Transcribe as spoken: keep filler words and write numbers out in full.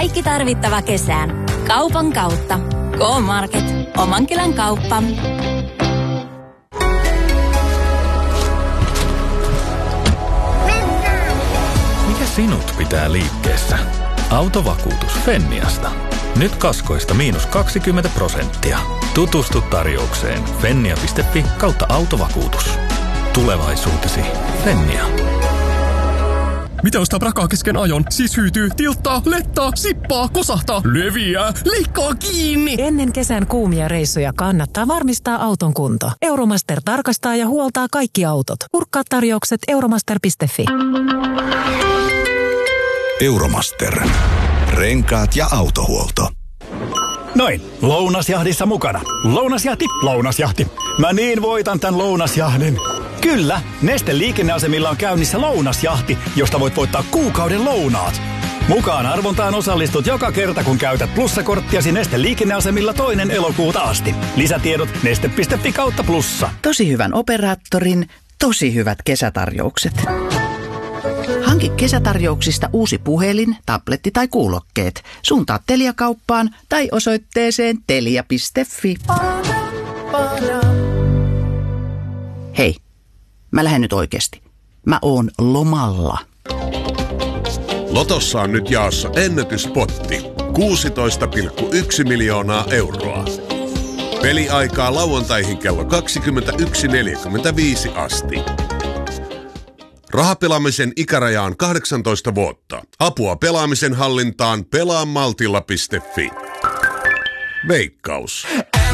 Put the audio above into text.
Kaikki tarvittava kesään. Kaupan kautta. K-Market. Oman kylän kauppa. Mikä sinut pitää liikkeessä? Autovakuutus Fenniasta. Nyt kaskoista miinus kaksikymmentä prosenttia. Tutustu tarjoukseen fennia piste fi kautta autovakuutus. Tulevaisuutesi Fennia. Mitä ostaa prakaa kesken ajon? Siis hyytyy, tilttaa, lettaa, sippaa, kosahtaa, leviää, leikkaa kiinni. Ennen kesän kuumia reissuja kannattaa varmistaa auton kunto. Euromaster tarkastaa ja huoltaa kaikki autot. Kurkkaa tarjoukset euromaster piste fi. Euromaster. Renkaat ja autohuolto. Noin, lounasjahdissa mukana. Lounasjahti, lounasjahti. Mä niin voitan tän lounasjahdin. Kyllä, Neste liikenneasemilla on käynnissä lounasjahti, josta voit voittaa kuukauden lounaat. Mukaan arvontaan osallistut joka kerta, kun käytät plussakorttiasi Neste liikenneasemilla toinen elokuuta asti. Lisätiedot neste piste fi kautta plussa. Tosi hyvän operaattorin, tosi hyvät kesätarjoukset. Hanki kesätarjouksista uusi puhelin, tabletti tai kuulokkeet. Suuntaa Telia-kauppaan tai osoitteeseen telia piste fi. Hei, mä lähden nyt oikeesti. Mä oon lomalla. Lotossa on nyt jaossa ennätyspotti. kuusitoista pilkku yksi miljoonaa euroa. Peliaikaa lauantaihin kello kaksikymmentäyksi neljäkymmentäviisi asti. Rahapelaamisen ikäraja on kahdeksantoista vuotta. Apua pelaamisen hallintaan pelaamaltilla piste fi. Veikkaus.